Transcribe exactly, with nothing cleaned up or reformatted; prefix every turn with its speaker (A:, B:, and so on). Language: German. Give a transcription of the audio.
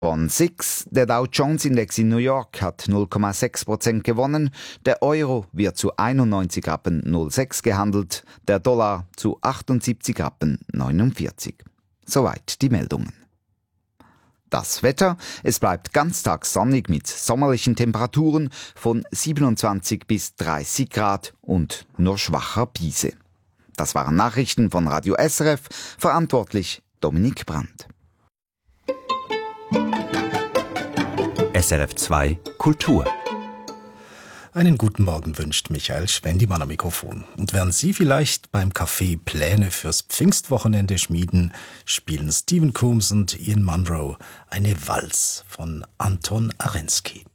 A: Von six. Der Dow Jones Index in New York hat null Komma sechs Prozent gewonnen. Der Euro wird zu einundneunzig Rappen null Komma sechs gehandelt. Der Dollar zu achtundsiebzig Rappen neunundvierzig. Soweit die Meldungen. Das Wetter: Es bleibt ganztags sonnig mit sommerlichen Temperaturen von siebenundzwanzig bis dreißig Grad und nur schwacher Brise. Das waren Nachrichten von Radio S R F, verantwortlich Dominik Brandt.
B: S R F zwei Kultur.
C: Einen guten Morgen wünscht Michael Schwendimann am Mikrofon. Und während Sie vielleicht beim Café Pläne fürs Pfingstwochenende schmieden, spielen Stephen Coombs und Ian Munro eine Walz von Anton Arensky.